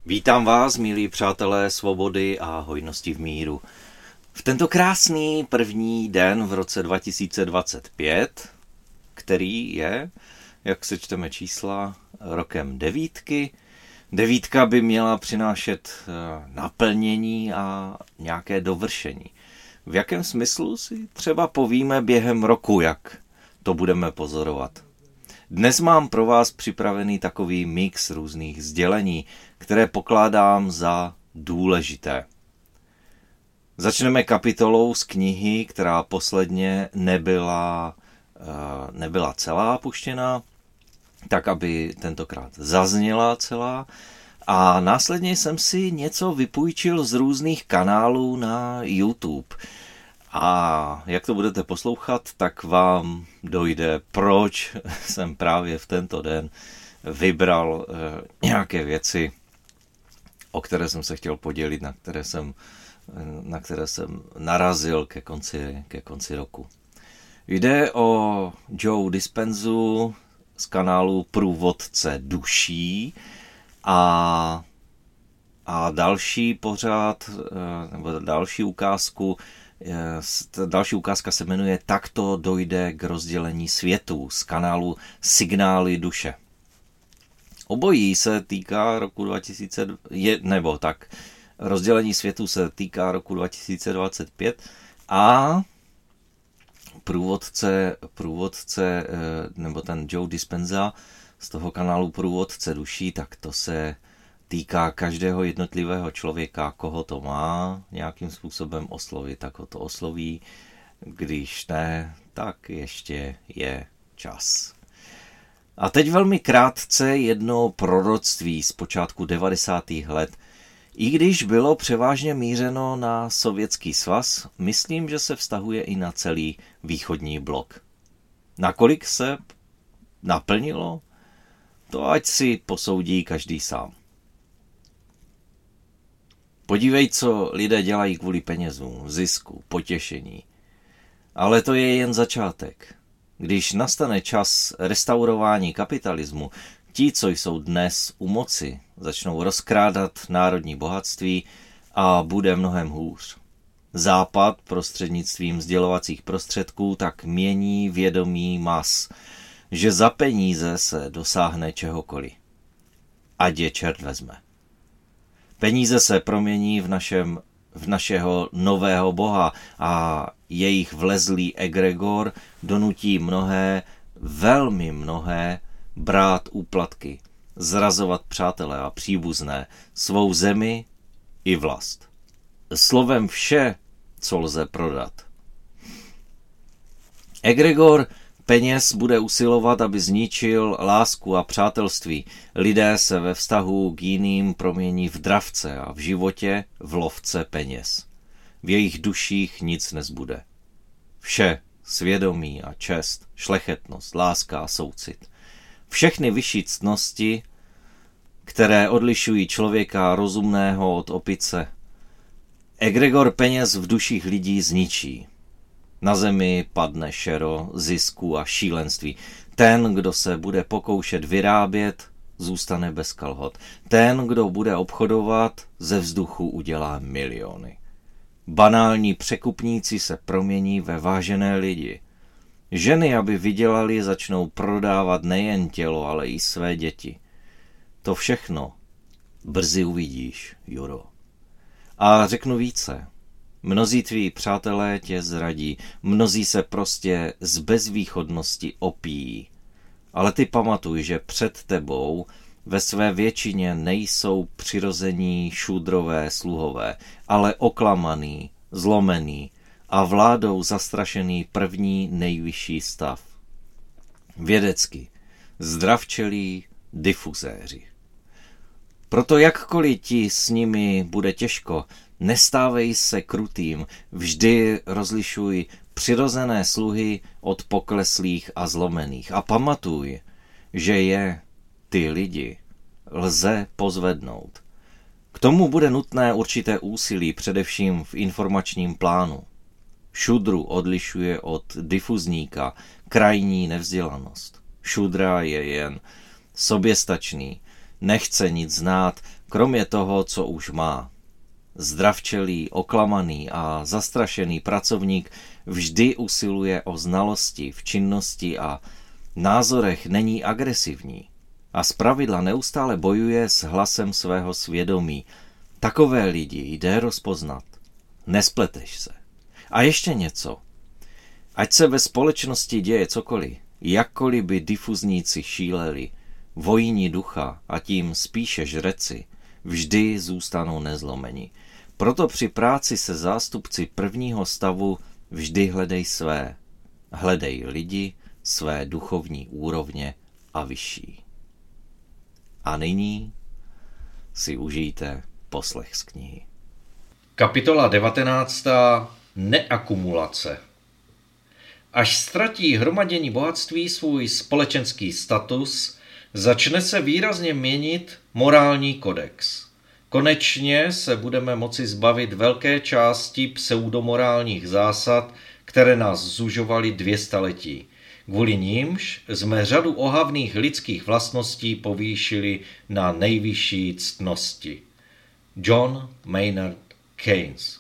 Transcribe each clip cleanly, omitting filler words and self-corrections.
Vítám vás, milí přátelé svobody a hojnosti v míru. V tento krásný první den v roce 2025, který je, jak se čteme čísla, rokem devítky. Devítka by měla přinášet naplnění a nějaké dovršení. V jakém smyslu si třeba povíme během roku, jak to budeme pozorovat. Dnes mám pro vás připravený takový mix různých sdělení, které pokládám za důležité. Začneme kapitolou z knihy, která posledně nebyla celá puštěna, tak aby tentokrát zazněla celá. A následně jsem si něco vypůjčil z různých kanálů na YouTube. A jak to budete poslouchat, tak vám dojde, proč jsem právě v tento den vybral nějaké věci, o které jsem se chtěl podělit, na které jsem narazil ke konci roku. Jde o Joe Dispenzu z kanálu Průvodce duší a další pořad, nebo další ukázku. Další ukázka se jmenuje Tak to dojde k rozdělení světů z kanálu Signály duše. Obojí se týká roku 2000, rozdělení světů se týká roku 2025 a průvodce nebo ten Joe Dispenza z toho kanálu Průvodce duší, tak to se týká každého jednotlivého člověka, koho to má nějakým způsobem oslovit, tak ho to osloví. Když ne, tak ještě je čas. A teď velmi krátce jedno proroctví z počátku 90. let. I když bylo převážně mířeno na Sovětský svaz, myslím, že se vztahuje i na celý východní blok. Nakolik se naplnilo? To ať si posoudí každý sám. Podívej, co lidé dělají kvůli penězům, zisku, potěšení. Ale to je jen začátek. Když nastane čas restaurování kapitalismu, ti, co jsou dnes u moci, začnou rozkrádat národní bohatství a bude mnohem hůř. Západ prostřednictvím sdělovacích prostředků tak mění vědomí mas, že za peníze se dosáhne čehokoliv. Ať je čert vezme. Peníze se promění v našeho nového boha a jejich vlezlý egregor donutí mnohé, velmi mnohé, brát úplatky, zrazovat přátelé a příbuzné, svou zemi i vlast. Slovem vše, co lze prodat. Egregor peněz bude usilovat, aby zničil lásku a přátelství. Lidé se ve vztahu k jiným promění v dravce a v životě v lovce peněz. V jejich duších nic nezbude. Vše, svědomí a čest, šlechetnost, láska a soucit. Všechny vyšší ctnosti, které odlišují člověka rozumného od opice, egregor peněz v duších lidí zničí. Na zemi padne šero, zisku a šílenství. Ten, kdo se bude pokoušet vyrábět, zůstane bez kalhot. Ten, kdo bude obchodovat, ze vzduchu udělá miliony. Banální překupníci se promění ve vážené lidi. Ženy, aby vydělali, začnou prodávat nejen tělo, ale i své děti. To všechno brzy uvidíš, Juro. A řeknu více. Mnozí tví přátelé tě zradí, mnozí se prostě z bezvýchodnosti opíjí. Ale ty pamatuj, že před tebou ve své většině nejsou přirození šúdrové sluhové, ale oklamaný, zlomený a vládou zastrašený první nejvyšší stav. Vědecky zdravčelí difuzéři. Proto jakkoliv ti s nimi bude těžko, nestávej se krutým, vždy rozlišuj přirozené sluhy od pokleslých a zlomených. A pamatuj, že je ty lidi lze pozvednout. K tomu bude nutné určité úsilí, především v informačním plánu. Šudru odlišuje od difuzníka krajní nevzdělanost. Šudra je jen soběstačný, Nechce nic znát, kromě toho, co už má. Zdravčelý, oklamaný a zastrašený pracovník vždy usiluje o znalosti, v činnosti a názorech není agresivní a zpravidla neustále bojuje s hlasem svého svědomí. Takové lidi jde rozpoznat. Nespleteš se. A ještě něco. Ať se ve společnosti děje cokoliv, jakkoliv by difuzníci šíleli, vojíni ducha a tím spíše žreci, vždy zůstanou nezlomeni. Proto při práci se zástupci prvního stavu vždy hledej své. Hledej lidi, své duchovní úrovně a vyšší. A nyní si užijte poslech z knihy. Kapitola 19. Neakumulace. Až ztratí hromadění bohatství svůj společenský status, začne se výrazně měnit morální kodex. Konečně se budeme moci zbavit velké části pseudomorálních zásad, které nás zužovaly 2 staletí. Kvůli nímž jsme řadu ohavných lidských vlastností povýšili na nejvyšší ctnosti. John Maynard Keynes.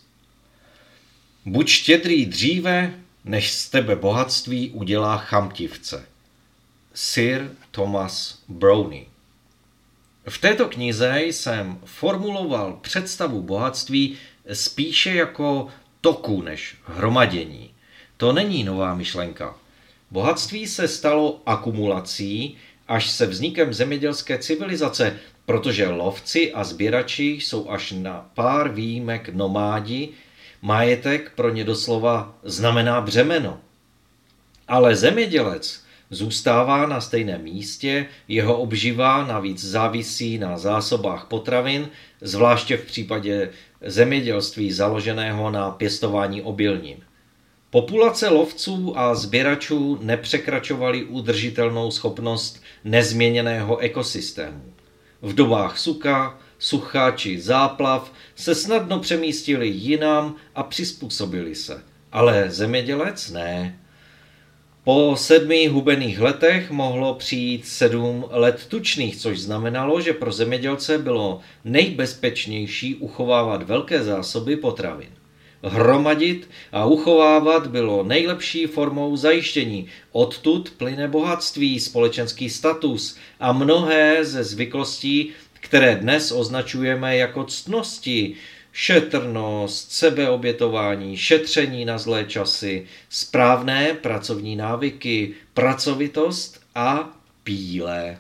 Buď štědrý dříve, než z tebe bohatství udělá chamtivce. Sir Thomas Browne. V této knize jsem formuloval představu bohatství spíše jako toku než hromadění. To není nová myšlenka. Bohatství se stalo akumulací až se vznikem zemědělské civilizace, protože lovci a sběrači jsou až na pár výjimek nomádi, majetek pro ně doslova znamená břemeno. Ale zemědělec zůstává na stejném místě, jeho obživa navíc závisí na zásobách potravin, zvláště v případě zemědělství založeného na pěstování obilnin. Populace lovců a sběračů nepřekračovaly udržitelnou schopnost nezměněného ekosystému. V dobách sucha či záplav se snadno přemístili jinam a přizpůsobili se. Ale zemědělec ne. Po 7 hubených letech mohlo přijít 7 let tučných, což znamenalo, že pro zemědělce bylo nejbezpečnější uchovávat velké zásoby potravin. Hromadit a uchovávat bylo nejlepší formou zajištění. Odtud plyne bohatství, společenský status a mnohé ze zvyklostí, které dnes označujeme jako ctnosti. Šetrnost, sebeobětování, šetření na zlé časy, správné pracovní návyky, pracovitost a píle.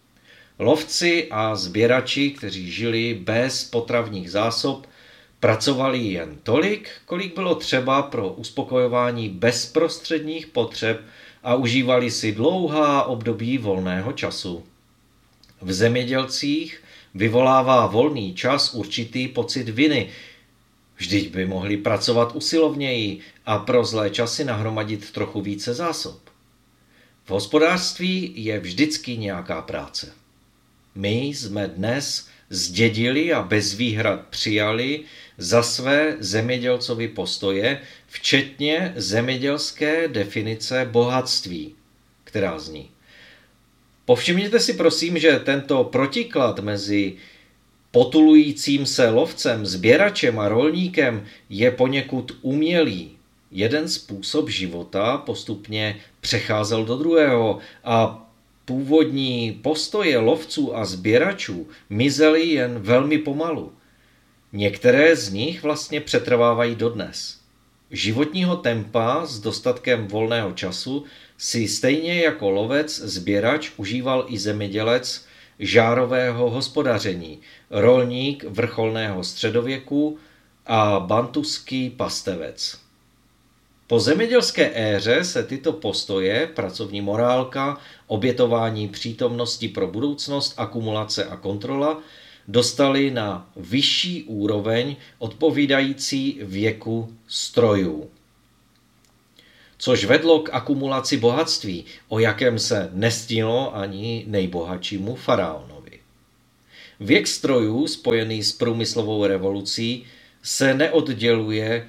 Lovci a sběrači, kteří žili bez potravních zásob, pracovali jen tolik, kolik bylo třeba pro uspokojování bezprostředních potřeb a užívali si dlouhá období volného času. V zemědělcích vyvolává volný čas určitý pocit viny. Vždyť by mohli pracovat usilovněji a pro zlé časy nahromadit trochu více zásob. V hospodářství je vždycky nějaká práce. My jsme dnes zdědili a bez výhrad přijali za své zemědělcovy postoje, včetně zemědělské definice bohatství, která zní: povšimněte si prosím, že tento protiklad mezi potulujícím se lovcem, sběračem a rolníkem je poněkud umělý. Jeden způsob života postupně přecházel do druhého a původní postoje lovců a sběračů mizely jen velmi pomalu. Některé z nich vlastně přetrvávají dodnes. Životního tempa s dostatkem volného času si stejně jako lovec, sběrač užíval i zemědělec žárového hospodaření, rolník vrcholného středověku a bantuský pastevec. Po zemědělské éře se tyto postoje, pracovní morálka, obětování přítomnosti pro budoucnost, akumulace a kontrola, dostaly na vyšší úroveň odpovídající věku strojů. Což vedlo k akumulaci bohatství, o jakém se nestínilo ani nejbohatšímu faraonovi. Věk strojů spojený s průmyslovou revolucí se neodděluje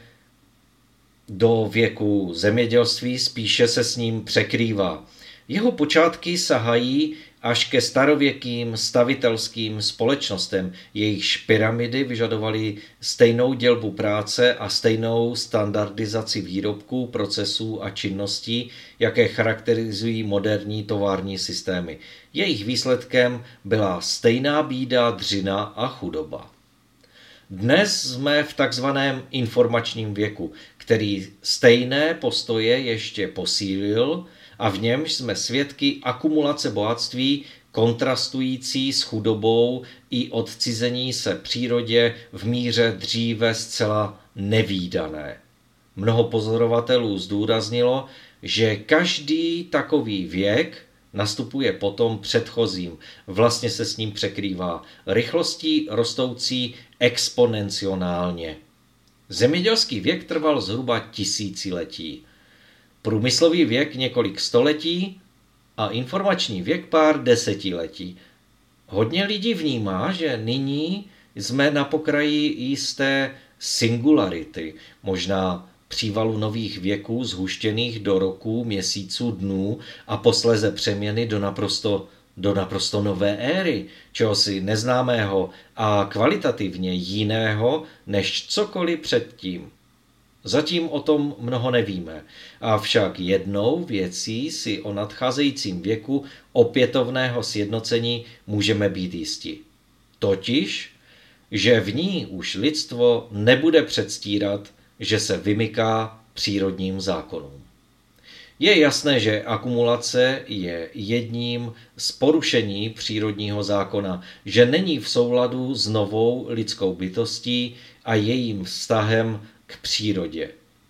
do věku zemědělství, spíše se s ním překrývá. Jeho počátky sahají až ke starověkým stavitelským společnostem. Jejichž pyramidy vyžadovaly stejnou dělbu práce a stejnou standardizaci výrobků, procesů a činností, jaké charakterizují moderní tovární systémy. Jejich výsledkem byla stejná bída, dřina a chudoba. Dnes jsme v takzvaném informačním věku, který stejné postoje ještě posílil a v němž jsme svědky akumulace bohatství kontrastující s chudobou i odcizení se přírodě v míře dříve zcela nevídané. Mnoho pozorovatelů zdůraznilo, že každý takový věk nastupuje potom předchozím, vlastně se s ním překrývá, rychlostí rostoucí exponenciálně. Zemědělský věk trval zhruba tisíciletí, průmyslový věk několik století a informační věk pár desetiletí. Hodně lidí vnímá, že nyní jsme na pokraji jisté singularity, možná přívalu nových věků zhuštěných do roků, měsíců, dnů a posléze přeměny do naprosto nové éry, čehosi neznámého a kvalitativně jiného než cokoliv předtím. Zatím o tom mnoho nevíme, avšak jednou věcí si o nadcházejícím věku opětovného sjednocení můžeme být jisti. Totiž, že v ní už lidstvo nebude předstírat, že se vymyká přírodním zákonům. Je jasné, že akumulace je jedním z porušení přírodního zákona, že není v souladu s novou lidskou bytostí a jejím vztahem k přírodě.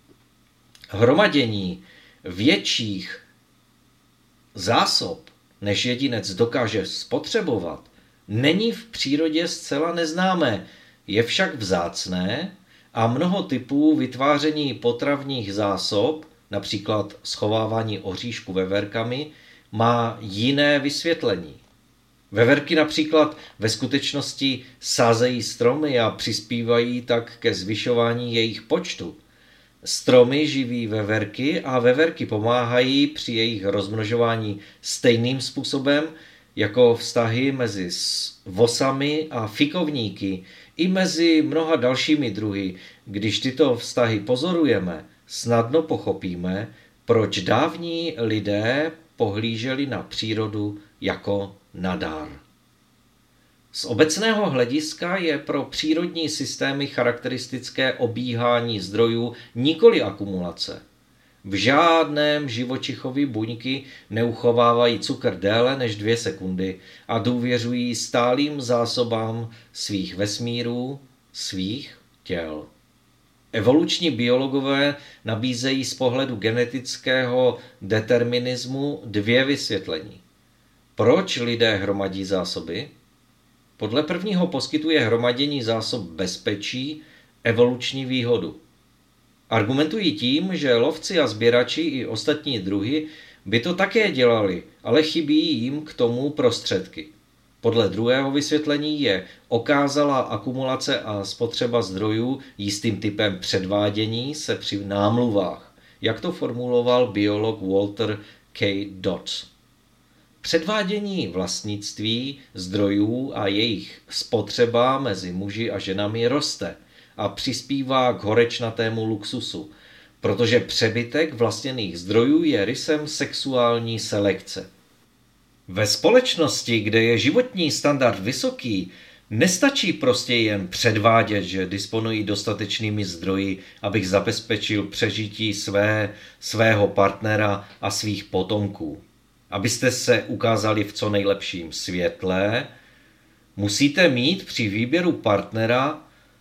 Hromadění větších zásob, než jedinec dokáže spotřebovat, není v přírodě zcela neznámé, je však vzácné a mnoho typů vytváření potravních zásob, například schovávání oříšku veverkami, má jiné vysvětlení. Veverky například ve skutečnosti sázejí stromy a přispívají tak ke zvyšování jejich počtu. Stromy živí veverky a veverky pomáhají při jejich rozmnožování stejným způsobem jako vztahy mezi vosami a fikovníky i mezi mnoha dalšími druhy. Když tyto vztahy pozorujeme, snadno pochopíme, proč dávní lidé pohlíželi na přírodu jako na dar. Z obecného hlediska je pro přírodní systémy charakteristické obíhání zdrojů, nikoli akumulace. V žádném živočichovi buňky neuchovávají cukr déle než 2 sekundy a důvěřují stálým zásobám svých vesmírů, svých těl. Evoluční biologové nabízejí z pohledu genetického determinismu 2 vysvětlení. Proč lidé hromadí zásoby? Podle prvního poskytuje hromadění zásob bezpečí evoluční výhodu. Argumentují tím, že lovci a sběrači i ostatní druhy by to také dělali, ale chybí jim k tomu prostředky. Podle druhého vysvětlení je okázalá akumulace a spotřeba zdrojů jistým typem předvádění se při námluvách, jak to formuloval biolog Walter K. Dodds. Předvádění vlastnictví zdrojů a jejich spotřeba mezi muži a ženami roste a přispívá k horečnatému luxusu, protože přebytek vlastněných zdrojů je rysem sexuální selekce. Ve společnosti, kde je životní standard vysoký, nestačí prostě jen předvádět, že disponují dostatečnými zdroji, abych zabezpečil přežití svého partnera a svých potomků. Abyste se ukázali v co nejlepším světle, musíte mít při výběru partnera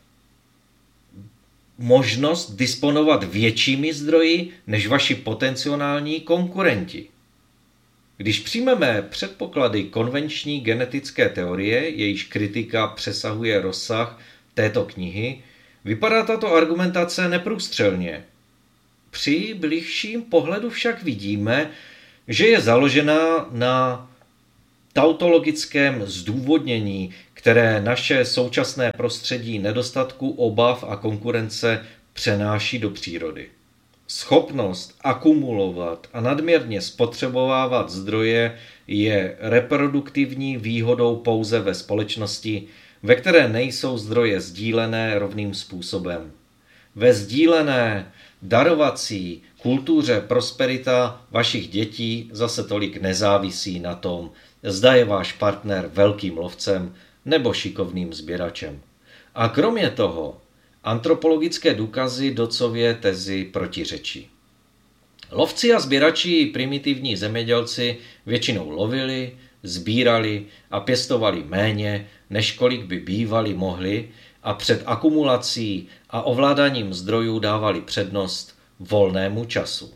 možnost disponovat většími zdroji než vaši potenciální konkurenti. Když přijmeme předpoklady konvenční genetické teorie, jejíž kritika přesahuje rozsah této knihy, vypadá tato argumentace neprůstřelně. Při bližším pohledu však vidíme, že je založena na tautologickém zdůvodnění, které naše současné prostředí nedostatku, obav a konkurence přenáší do přírody. Schopnost akumulovat a nadměrně spotřebovávat zdroje je reproduktivní výhodou pouze ve společnosti, ve které nejsou zdroje sdílené rovným způsobem. Ve sdílené, darovací kultuře prosperita vašich dětí zase tolik nezávisí na tom, zda je váš partner velkým lovcem nebo šikovným sběračem. A kromě toho, antropologické důkazy Dodsově tezi protiřečí. Lovci a sběrači, primitivní zemědělci, většinou lovili, sbírali a pěstovali méně, než kolik by bývali mohli, a před akumulací a ovládáním zdrojů dávali přednost volnému času.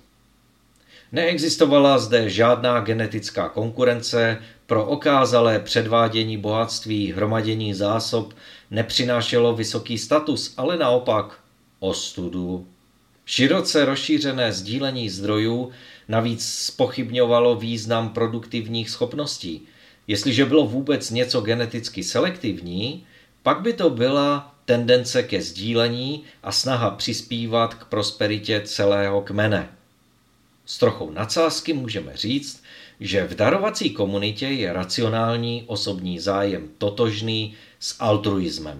Neexistovala zde žádná genetická konkurence, pro okázalé předvádění bohatství, hromadění zásob nepřinášelo vysoký status, ale naopak ostudu. Široce rozšířené sdílení zdrojů navíc zpochybňovalo význam produktivních schopností. Jestliže bylo vůbec něco geneticky selektivní, pak by to byla tendence ke sdílení a snaha přispívat k prosperitě celého kmene. S trochou nadsázky můžeme říct, že v darovací komunitě je racionální osobní zájem totožný s altruismem.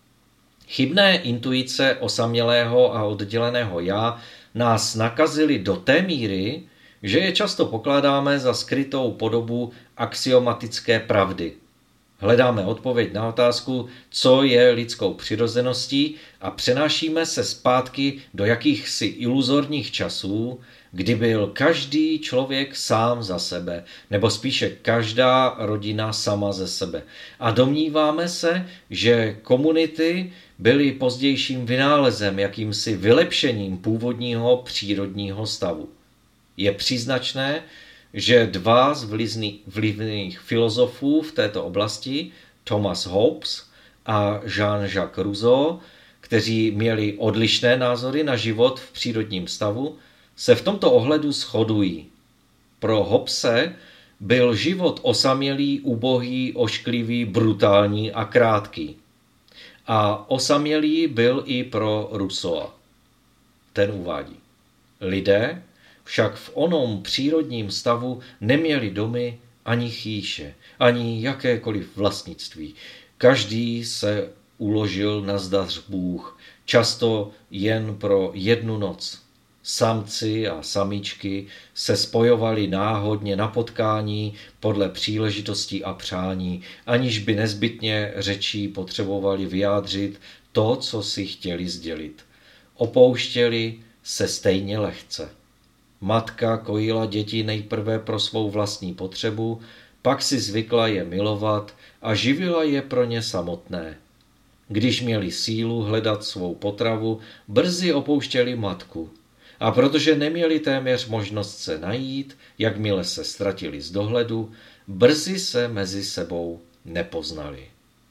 Chybné intuice osamělého a odděleného já nás nakazily do té míry, že je často pokládáme za skrytou podobu axiomatické pravdy. Hledáme odpověď na otázku, co je lidskou přirozeností, a přenášíme se zpátky do jakýchsi iluzorních časů, kdy byl každý člověk sám za sebe, nebo spíše každá rodina sama ze sebe. A domníváme se, že komunity byly pozdějším vynálezem, jakýmsi vylepšením původního přírodního stavu. Je příznačné, že dva z vlivných filozofů v této oblasti, Thomas Hobbes a Jean-Jacques Rousseau, kteří měli odlišné názory na život v přírodním stavu, se v tomto ohledu shodují. Pro Hobbese byl život osamělý, ubohý, ošklivý, brutální a krátký. A osamělý byl i pro Rousseaua. Ten uvádí: lidé však v onom přírodním stavu neměli domy ani chýše, ani jakékoliv vlastnictví. Každý se uložil na zdař Bůh, často jen pro jednu noc. Samci a samičky se spojovali náhodně na potkání podle příležitostí a přání, aniž by nezbytně řečí potřebovali vyjádřit to, co si chtěli sdělit. Opouštěli se stejně lehce. Matka kojila děti nejprve pro svou vlastní potřebu, pak si zvykla je milovat a živila je pro ně samotné. Když měli sílu hledat svou potravu, brzy opouštěli matku. A protože neměli téměř možnost se najít, jakmile se ztratili z dohledu, brzy se mezi sebou nepoznali.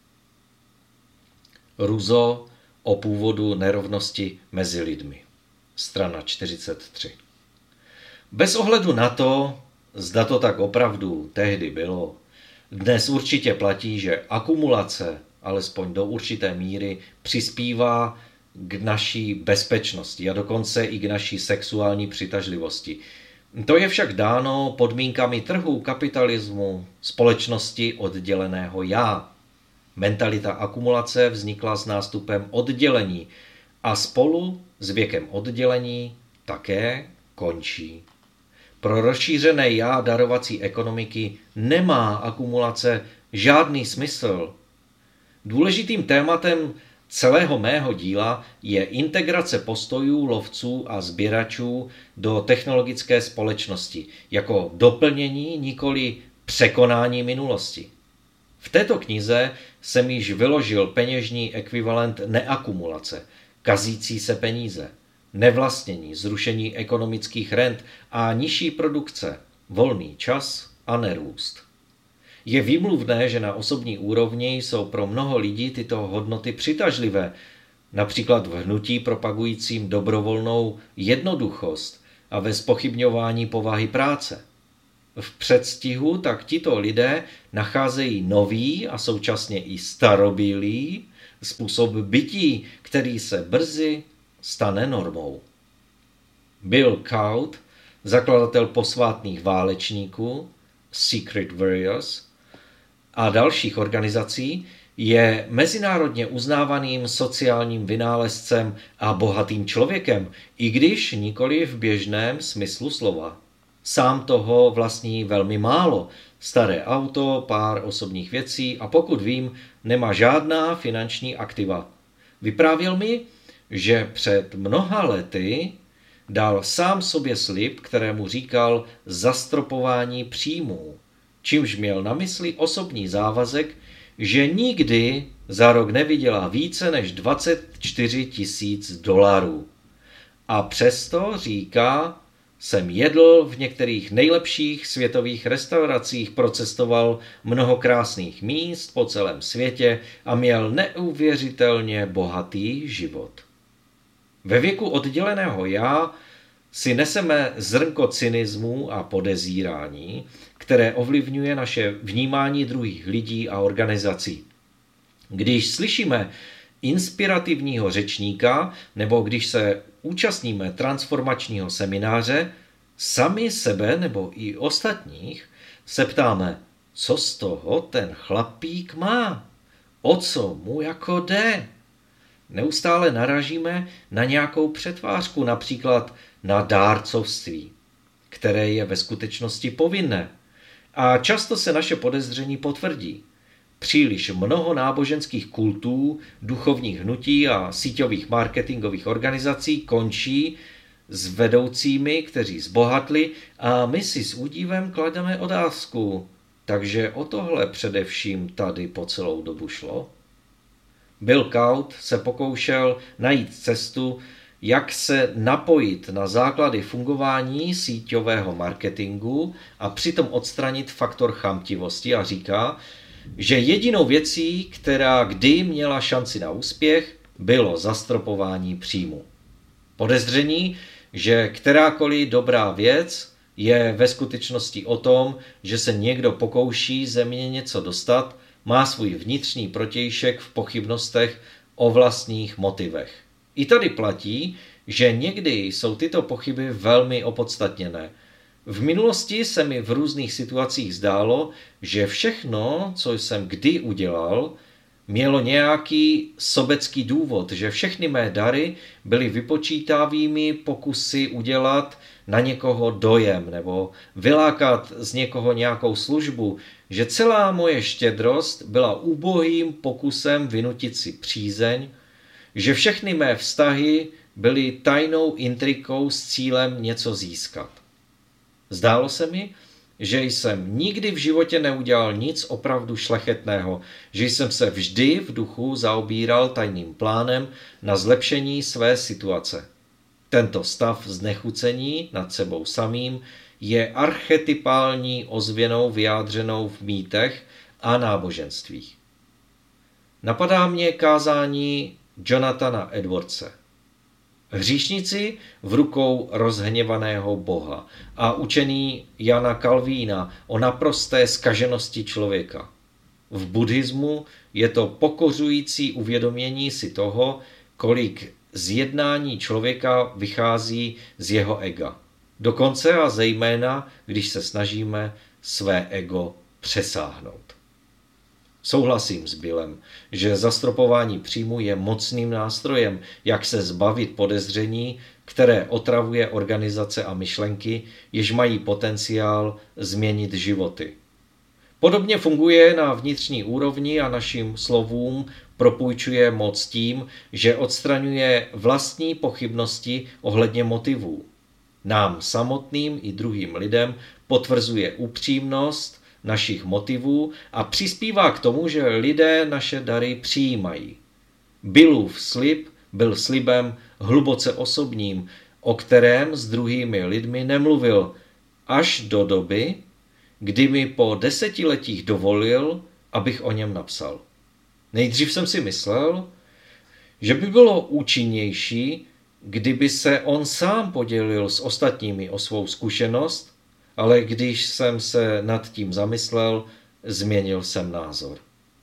Rousseau o původu nerovnosti mezi lidmi. Strana 43. Bez ohledu na to, zda to tak opravdu tehdy bylo, dnes určitě platí, že akumulace, alespoň do určité míry, přispívá k naší bezpečnosti a dokonce i k naší sexuální přitažlivosti. To je však dáno podmínkami trhu, kapitalismu, společnosti odděleného já. Mentalita akumulace vznikla s nástupem oddělení a spolu s věkem oddělení také končí. Pro rozšířené já darovací ekonomiky nemá akumulace žádný smysl. Důležitým tématem celého mého díla je integrace postojů lovců a sběračů do technologické společnosti jako doplnění, nikoli překonání minulosti. V této knize jsem již vyložil peněžní ekvivalent neakumulace, kazící se peníze, nevlastnění, zrušení ekonomických rent a nižší produkce, volný čas a nerůst. Je výmluvné, že na osobní úrovni jsou pro mnoho lidí tyto hodnoty přitažlivé, například v hnutí propagujícím dobrovolnou jednoduchost a ve zpochybňování povahy práce. V předstihu tak tito lidé nacházejí nový a současně i starobylý způsob bytí, který se brzy stane normou. Bill Cowd, zakladatel posvátných válečníků, Secret Warriors a dalších organizací, je mezinárodně uznávaným sociálním vynálezcem a bohatým člověkem, i když nikoli v běžném smyslu slova. Sám toho vlastní velmi málo, staré auto, pár osobních věcí a pokud vím, nemá žádná finanční aktiva. Vyprávěl mi, že před mnoha lety dal sám sobě slib, kterému říkal zastropování příjmů, čímž měl na mysli osobní závazek, že nikdy za rok nevydělá více než $24,000. A přesto říká, jsem jedl v některých nejlepších světových restauracích, procestoval mnoho krásných míst po celém světě a měl neuvěřitelně bohatý život. Ve věku odděleného já si neseme zrnko cynismu a podezírání, které ovlivňuje naše vnímání druhých lidí a organizací. Když slyšíme inspirativního řečníka nebo když se účastníme transformačního semináře, sami sebe nebo i ostatních se ptáme, co z toho ten chlapík má, o co mu jako jde. Neustále narážíme na nějakou přetvářku, například na dárcovství, které je ve skutečnosti povinné. A často se naše podezření potvrdí. Příliš mnoho náboženských kultů, duchovních hnutí a síťových marketingových organizací končí s vedoucími, kteří zbohatli a my si s údivem klademe otázku. Takže o tohle především tady po celou dobu šlo? Bill Kaut se pokoušel najít cestu, jak se napojit na základy fungování síťového marketingu a přitom odstranit faktor chamtivosti a říká, že jedinou věcí, která kdy měla šanci na úspěch, bylo zastropování příjmu. Podezření, že kterákoliv dobrá věc je ve skutečnosti o tom, že se někdo pokouší ze mě něco dostat, má svůj vnitřní protějšek v pochybnostech o vlastních motivech. I tady platí, že někdy jsou tyto pochyby velmi opodstatněné. V minulosti se mi v různých situacích zdálo, že všechno, co jsem kdy udělal, mělo nějaký sobecký důvod, že všechny mé dary byly vypočítavými pokusy udělat na někoho dojem nebo vylákat z někoho nějakou službu, že celá moje štědrost byla ubohým pokusem vynutit si přízeň, že všechny mé vztahy byly tajnou intrikou s cílem něco získat. Zdálo se mi, že jsem nikdy v životě neudělal nic opravdu šlechetného, že jsem se vždy v duchu zaobíral tajným plánem na zlepšení své situace. Tento stav znechucení nad sebou samým je archetypální ozvěnou vyjádřenou v mýtech a náboženstvích. Napadá mě kázání Jonathana Edwardse. Hříšníci v rukou rozhněvaného Boha a učení Jana Kalvína o naprosté zkaženosti člověka. V buddhismu je to pokořující uvědomění si toho, kolik z jednání člověka vychází z jeho ega. Dokonce a zejména, když se snažíme své ego přesáhnout. Souhlasím s Billem, že zastropování příjmu je mocným nástrojem, jak se zbavit podezření, které otravuje organizace a myšlenky, jež mají potenciál změnit životy. Podobně funguje na vnitřní úrovni a našim slovům propůjčuje moc tím, že odstraňuje vlastní pochybnosti ohledně motivů. Nám samotným i druhým lidem potvrzuje upřímnost našich motivů a přispívá k tomu, že lidé naše dary přijímají. Billův slib byl slibem hluboce osobním, o kterém s druhými lidmi nemluvil, až do doby, kdy mi po 10 letích dovolil, abych o něm napsal. Nejdřív jsem si myslel, že by bylo účinnější, kdyby se on sám podělil s ostatními o svou zkušenost, ale když jsem se nad tím zamyslel, změnil jsem názor.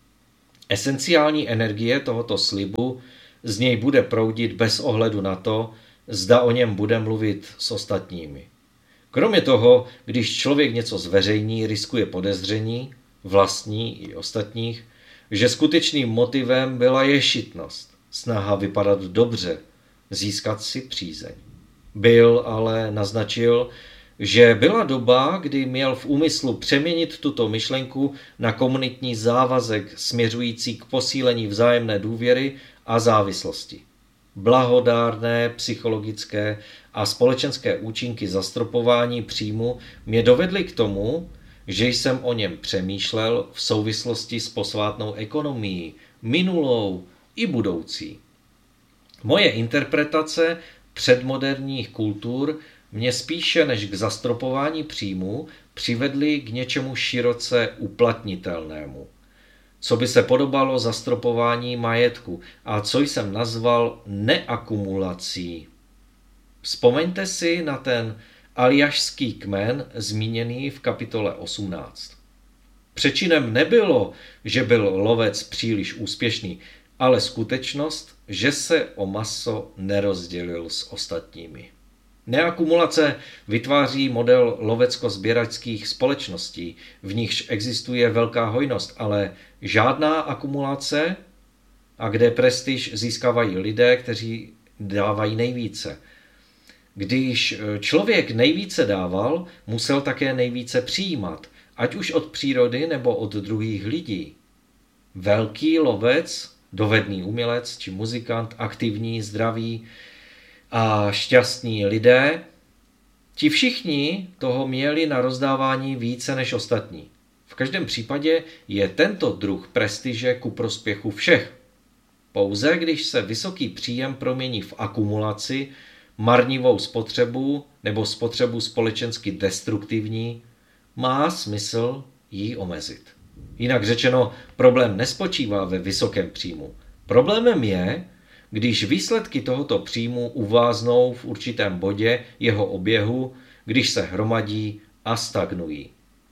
Esenciální energie tohoto slibu z něj bude proudit bez ohledu na to, zda o něm bude mluvit s ostatními. Kromě toho, když člověk něco zveřejní, riskuje podezření, vlastní i ostatních, že skutečným motivem byla ješitnost, snaha vypadat dobře, získat si přízeň. Bill ale naznačil, že byla doba, kdy měl v úmyslu přeměnit tuto myšlenku na komunitní závazek směřující k posílení vzájemné důvěry a závislosti. Blahodárné psychologické a společenské účinky zastropování příjmu mě dovedly k tomu, že jsem o něm přemýšlel v souvislosti s posvátnou ekonomií, minulou i budoucí. Moje interpretace předmoderních kultur mě spíše než k zastropování příjmu přivedly k něčemu široce uplatnitelnému, co by se podobalo zastropování majetku a co jsem nazval neakumulací. Vzpomeňte si na ten aljašský kmen zmíněný v kapitole 18. Přečinem nebylo, že byl lovec příliš úspěšný, ale skutečnost, že se o maso nerozdělil s ostatními. Neakumulace vytváří model lovecko-sběračských společností, v nichž existuje velká hojnost, ale žádná akumulace, a kde prestiž získávají lidé, kteří dávají nejvíce. Když člověk nejvíce dával, musel také nejvíce přijímat, ať už od přírody nebo od druhých lidí. Velký lovec, dovedný umělec či muzikant, aktivní, zdraví a šťastní lidé, ti všichni toho měli na rozdávání více než ostatní. V každém případě je tento druh prestiže ku prospěchu všech. Pouze když se vysoký příjem promění v akumulaci, marnivou spotřebu nebo spotřebu společensky destruktivní, má smysl ji omezit. Jinak řečeno, problém nespočívá ve vysokém příjmu. Problémem je, když výsledky tohoto příjmu uváznou v určitém bodě jeho oběhu, když se hromadí a stagnují.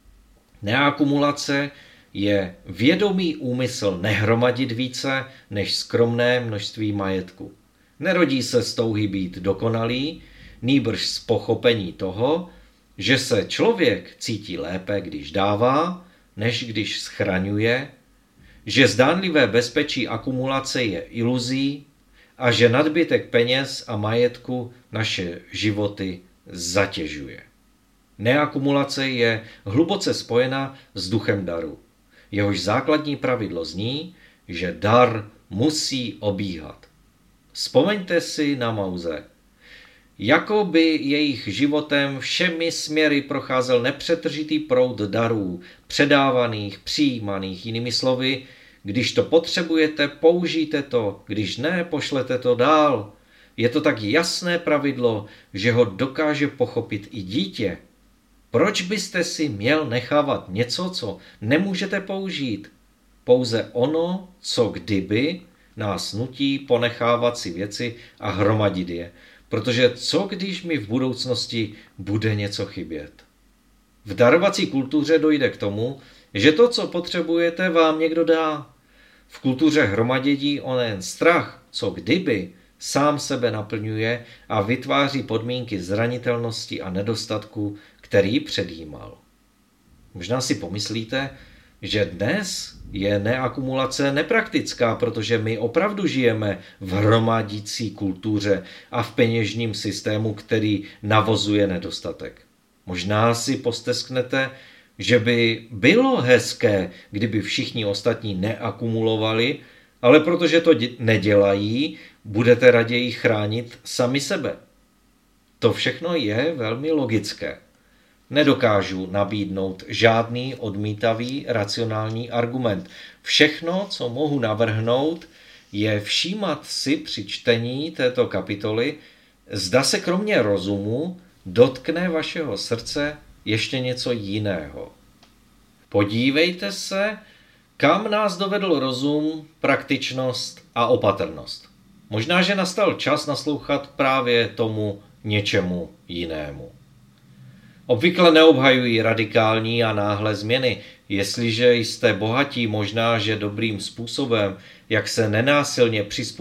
Neakumulace je vědomý úmysl nehromadit více než skromné množství majetku. Nerodí se z touhy být dokonalý, nýbrž z pochopení toho, že se člověk cítí lépe, když dává, než když schraňuje, že zdánlivé bezpečí akumulace je iluzí a že nadbytek peněz a majetku naše životy zatěžuje. Neakumulace je hluboce spojena s duchem daru. Jehož základní pravidlo zní, že dar musí obíhat. Vzpomeňte si na Mauze. Jako by jejich životem všemi směry procházel nepřetržitý proud darů, předávaných, přijímaných, jinými slovy, když to potřebujete, použijte to, když ne, pošlete to dál. Je to tak jasné pravidlo, že ho dokáže pochopit i dítě. Proč byste si měl nechávat něco, co nemůžete použít? Pouze ono, co kdyby, nás nutí ponechávat si věci a hromadit je. Protože co když mi v budoucnosti bude něco chybět? V darovací kultuře dojde k tomu, že to, co potřebujete, vám někdo dá. V kultuře hromadění onen strach, co kdyby, sám sebe naplňuje a vytváří podmínky zranitelnosti a nedostatku, který předjímal. Možná si pomyslíte, že dnes je neakumulace nepraktická, protože my opravdu žijeme v hromadící kultuře a v peněžním systému, který navozuje nedostatek. Možná si postesknete, že by bylo hezké, kdyby všichni ostatní neakumulovali, ale protože to nedělají, budete raději chránit sami sebe. To všechno je velmi logické. Nedokážu nabídnout žádný odmítavý racionální argument. Všechno, co mohu navrhnout, je všímat si při čtení této kapitoly, zda se kromě rozumu dotkne vašeho srdce ještě něco jiného. Podívejte se, kam nás dovedl rozum, praktičnost a opatrnost. Možná, že nastal čas naslouchat právě tomu něčemu jinému. Obvykle neobhajují radikální a náhlé změny. Jestliže jste bohatí, možná, že dobrým způsobem, jak se nenásilně přizpůsobit